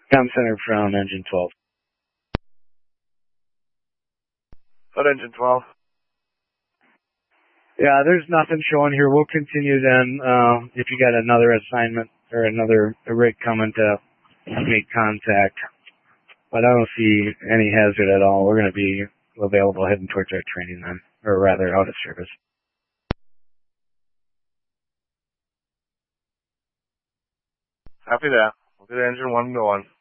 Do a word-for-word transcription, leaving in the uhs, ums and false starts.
Com Center from Engine twelve. What Engine twelve? Yeah, there's nothing showing here. We'll continue then. Uh, if you got another assignment or another rig coming to make contact. But I don't see any hazard at all. We're going to be available heading towards our training then, or rather out of service. Copy that. We'll get engine one going.